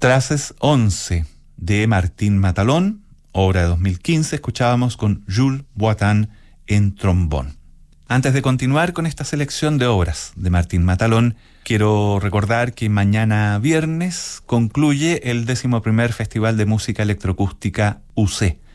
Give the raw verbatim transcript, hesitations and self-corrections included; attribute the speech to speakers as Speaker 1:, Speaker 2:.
Speaker 1: Traces once de Martín Matalón, obra de dos mil quince, escuchábamos con Jules Boitin en trombón. Antes de continuar con esta selección de obras de Martín Matalón, quiero recordar que mañana viernes concluye el décimo primer Festival de Música Electroacústica U C,